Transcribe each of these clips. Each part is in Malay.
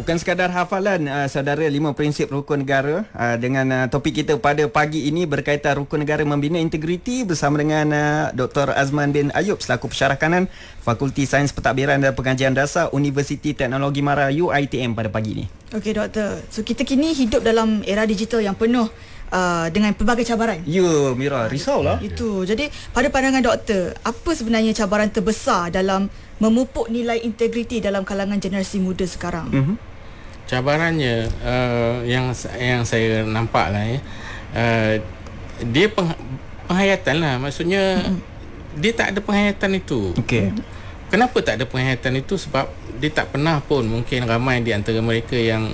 bukan sekadar hafalan saudara 5 prinsip rukun negara. Dengan topik kita pada pagi ini berkaitan rukun negara membina integriti bersama dengan Dr. Azman bin Ayub selaku pensyarah kanan Fakulti Sains Pentadbiran dan Pengajian Dasar Universiti Teknologi Mara UiTM pada pagi ini. Okey doktor. So kita kini hidup dalam era digital yang penuh dengan pelbagai cabaran. Ya, Mira, risaulah. Itu. Jadi pada pandangan doktor, apa sebenarnya cabaran terbesar dalam memupuk nilai integriti dalam kalangan generasi muda sekarang? Cabarannya yang saya nampak lah dia penghayatan lah. Maksudnya dia tak ada penghayatan itu. Okey. Kenapa tak ada penghayatan itu? Sebab dia tak pernah pun, mungkin ramai di antara mereka yang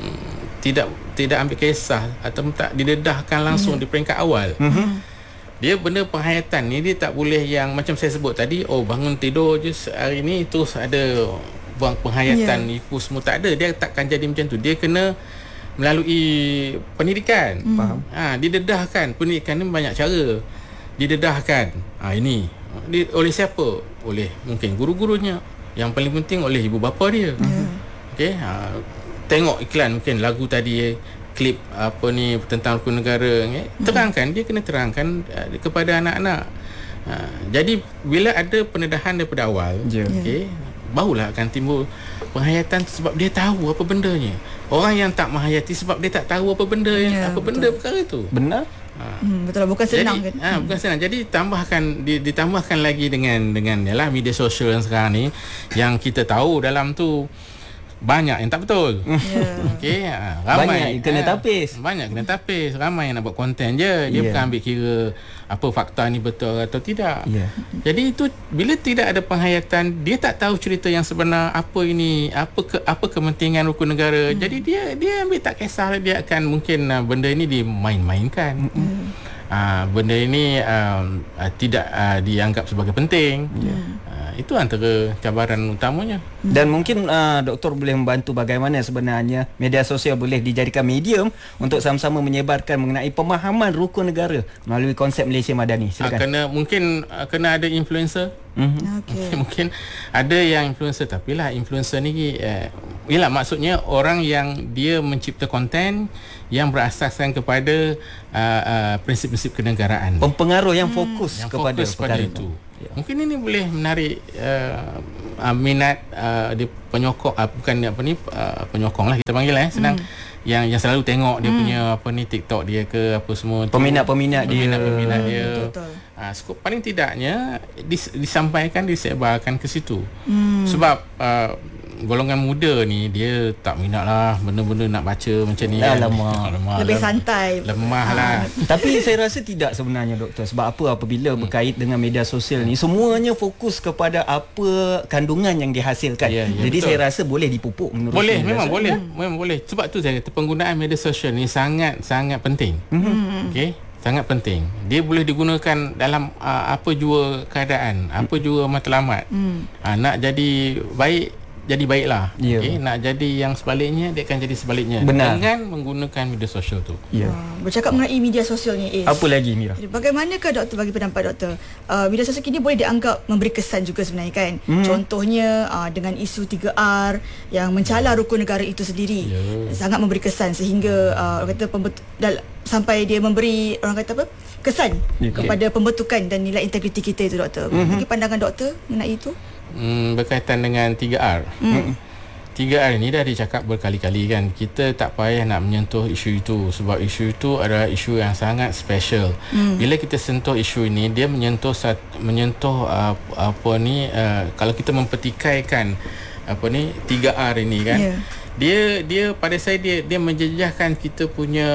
tidak ambil kisah atau tak didedahkan langsung di peringkat awal. Dia benda penghayatan ni dia tak boleh yang macam saya sebut tadi, bangun tidur je hari ni terus ada buang penghayatan, ipu semua, tak ada. Dia takkan jadi macam tu. Dia kena melalui pendidikan. Faham? Didedahkan. Pendidikan ni banyak cara. Didedahkan. Ini oleh siapa? Oleh mungkin guru-gurunya. Yang paling penting oleh ibu bapa dia. Okey, tengok iklan mungkin lagu tadi, klip apa ni tentang rukun negara, terangkan, dia kena terangkan kepada anak-anak. Jadi bila ada pendedahan daripada awal, okey, barulah akan timbul penghayatan sebab dia tahu apa bendanya. Orang yang tak menghayati sebab dia tak tahu apa benda benda perkara itu. Benar. Betul lah, bukan senang. Jadi, kan? Bukan senang. Jadi ditambahkan lagi dengan yalah media sosial yang sekarang ni, yang kita tahu dalam tu banyak yang tak betul. Okey, ramai banyak kena tapis. Ramai yang nak buat konten je. Dia bukan ambil kira apa fakta ni betul atau tidak. Jadi itu bila tidak ada penghayatan, dia tak tahu cerita yang sebenar, apa ini, apa kepentingan rukun negara. Jadi dia ambil tak kisah, dia akan mungkin benda ini dimain-mainkan. Benda ini tidak dianggap sebagai penting. Itu antara cabaran utamanya. Dan mungkin doktor boleh membantu bagaimana sebenarnya media sosial boleh dijadikan medium untuk sama-sama menyebarkan mengenai pemahaman rukun negara melalui konsep Malaysia Madani. Silakan. Mungkin kena ada influencer. Mungkin ada yang influencer, tapi lah influencer ni ialah maksudnya orang yang dia mencipta konten yang berasaskan kepada prinsip-prinsip kenegaraan. Pempengaruh yang fokus kepada perkara itu. Mungkin ini boleh menarik minat di penyokong, bukan penyokong lah kita panggil senang. Yang selalu tengok dia punya TikTok dia ke apa semua, peminat-peminat dia. Paling tidaknya disampaikan, disebarkan ke situ. Sebab golongan muda ni dia tak minat lah benda-benda nak baca macam ni. Lemah. Lebih santai. Lemah lah. Tapi saya rasa tidak sebenarnya doktor. Sebab apabila berkait dengan media sosial ni, semuanya fokus kepada apa kandungan yang dihasilkan. Jadi betul. Saya rasa boleh dipupuk menurut saya. Memang boleh. Sebab tu saya kata penggunaan media sosial ni sangat penting. Okey, sangat penting. Dia boleh digunakan dalam apa jua keadaan, apa jua matlamat. Nak jadi baik, jadi baiklah. Nak jadi yang sebaliknya, dia akan jadi sebaliknya. Benar. Dengan menggunakan media sosial tu. Bercakap mengenai media sosial ni, apa lagi Mira? Bagaimanakah doktor, bagi pendapat doktor, media sosial kini boleh dianggap memberi kesan juga sebenarnya kan? Contohnya dengan isu 3R yang mencala rukun negara itu sendiri. Sangat memberi kesan sehingga orang kata sampai dia memberi kesan kepada pembentukan dan nilai integriti kita itu doktor. Bagi pandangan doktor mengenai itu? Berkaitan dengan 3R. 3R ni dah dicakap berkali-kali kan. Kita tak payah nak menyentuh isu itu sebab isu itu adalah isu yang sangat special. Bila kita sentuh isu ini, dia menyentuh kalau kita mempertikaikan 3R ini kan. Dia pada saya dia menjejaskan kita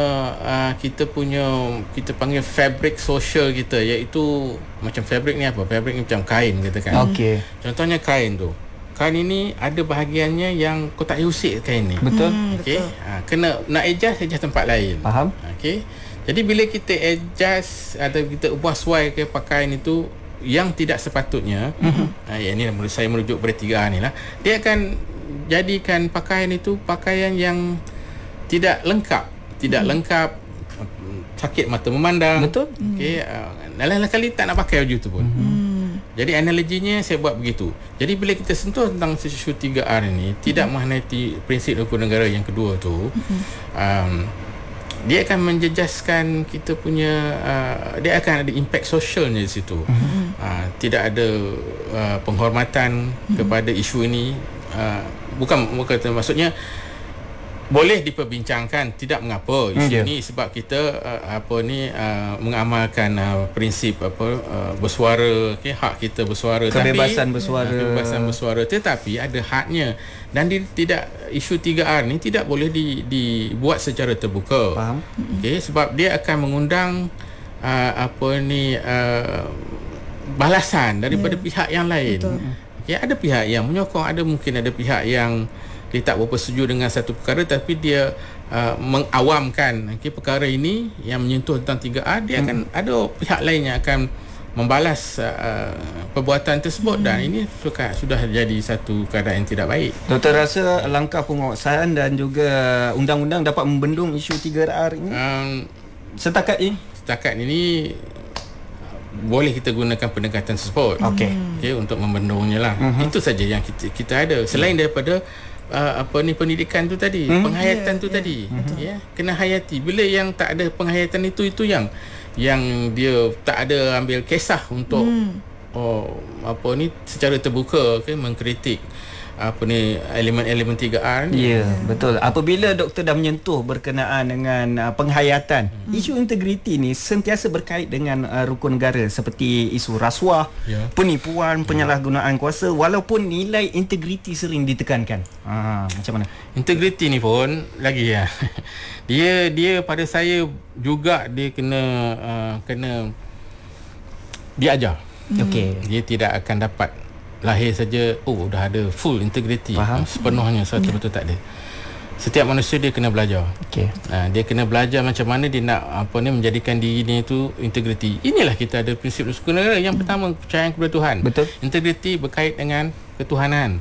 panggil fabrik sosial kita, iaitu macam fabrik ni apa? Fabrik ni macam kain katakan. Contohnya kain tu. Kain ini ada bahagiannya yang kau tak payah usik kain ni. Betul. Kena nak adjust tempat lain. Faham? Jadi bila kita adjust atau kita ubah suai ke pakaian itu yang tidak sepatutnya, ini saya merujuk pada 3R ni lah. Dia akan jadikan pakaian itu pakaian yang tidak lengkap, sakit mata memandang. Betul. Lain-lain kali tak nak pakai baju tu pun. Jadi analoginya saya buat begitu. Jadi bila kita sentuh tentang isu 3R ini, tidak menghayati prinsip rukun negara yang kedua tu, dia akan menjejaskan kita punya, dia akan ada impak sosialnya di situ. Tidak ada penghormatan kepada isu ini. Bukan maksudnya boleh diperbincangkan, tidak mengapa isu ni, sebab kita mengamalkan prinsip bersuara, hak kita bersuara, kebebasan bersuara, tetapi ada hadnya, dan isu 3R ni tidak boleh dibuat secara terbuka. Faham? Sebab dia akan mengundang balasan daripada pihak yang lain. Ada pihak yang menyokong, mungkin ada pihak yang dia tak berapa setuju dengan satu perkara, tapi dia mengawamkan perkara ini yang menyentuh tentang 3R, dia akan ada pihak lain yang akan membalas perbuatan tersebut, dan ini sudah jadi satu keadaan yang tidak baik. Doktor rasa langkah penguasaan dan juga undang-undang dapat membendung isu 3R ini setakat ini boleh kita gunakan pendekatan tersebut untuk membendungnya lah. Itu saja yang kita ada, selain daripada pendidikan tu tadi, penghayatan tu tadi, kena hayati. Bila yang tak ada penghayatan itu yang dia tak ada ambil kisah untuk secara terbuka mengkritik elemen-elemen 3R ni. Ya, betul. Apabila doktor dah menyentuh berkenaan dengan penghayatan, isu integriti ni sentiasa berkait dengan rukun negara, seperti isu rasuah, penipuan, penyalahgunaan kuasa, walaupun nilai integriti sering ditekankan. Macam mana? Integriti ni pun lagi dia pada saya juga dia kena diajar. Dia tidak akan dapat lahir saja dah ada full integriti sepenuhnya, betul tak ada. Setiap manusia dia kena belajar. Dia kena belajar macam mana dia nak menjadikan dirinya itu integriti. Inilah kita ada prinsip rukun negara. Yang pertama, kepercayaan kepada Tuhan. Betul. Integriti berkait dengan ketuhanan.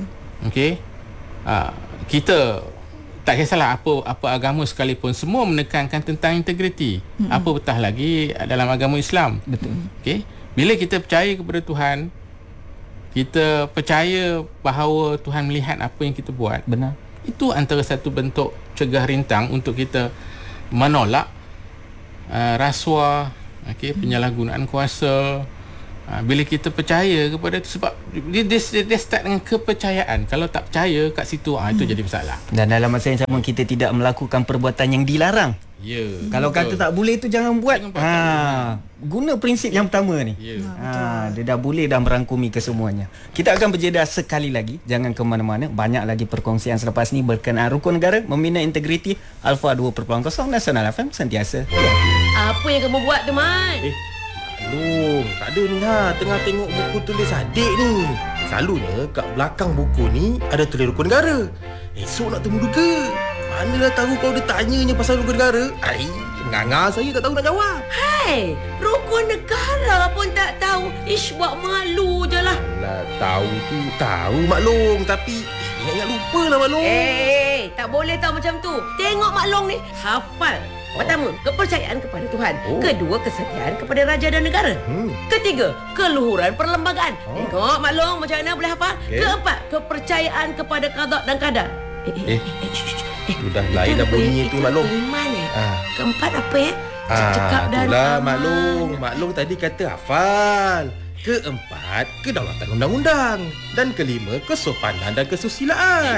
Kita tak kisahlah apa agama sekalipun, semua menekankan tentang integriti. Apatah lagi dalam agama Islam. Betul. Bila kita percaya kepada Tuhan, kita percaya bahawa Tuhan melihat apa yang kita buat. Benar. Itu antara satu bentuk cegah rintang untuk kita menolak rasuah, penyalahgunaan kuasa. Bila kita percaya kepada itu, sebab dia start dengan kepercayaan. Kalau tak percaya kat situ, itu jadi masalah. Dan dalam masa yang sama, kita tidak melakukan perbuatan yang dilarang. Kalau kata tak boleh tu jangan buat. Guna prinsip yang pertama ni. Dia dah boleh dah merangkumi kesemuanya. Kita akan berjeda sekali lagi. Jangan ke mana-mana. Banyak lagi perkongsian selepas ni berkenaan rukun negara, membina integriti. Alpha 2.0 Nasional FM sentiasa. Apa yang kamu buat tu, Man? Maklum, tak ada ni tengah tengok buku tulis adik ni. Selalunya kat belakang buku ni ada tulis rukun negara. Esok nak temu duga. Manalah tahu kau dia tanyanya pasal rukun negara. Nganga saya tak tahu nak jawab. Hai, rukun negara pun tak tahu. Ish, buat malu je lah. Alah, tahu maklum, tapi ingat lupa lah maklum. Tak boleh tahu macam tu. Tengok maklum ni, hafal. Pertama, kepercayaan kepada Tuhan. Kedua, kesetiaan kepada raja dan negara. Ketiga, keluhuran perlembagaan. Tengok maklum macam mana boleh hafal. Keempat, kepercayaan kepada qada dan qadar. Sudah lain dah bunyi tu maklum. Mana? Keempat apa ya? Cakap dan itulah maklum tadi kata hafal. Keempat, kedaulatan undang-undang. Dan kelima, kesopanan dan kesusilaan.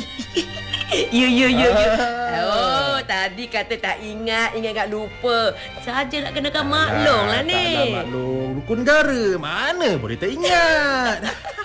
Ya. Tadi kata tak ingat lupa. Saja nak kenakan maklum lah ni. Taklah maklum. Rukun negara mana boleh tak ingat.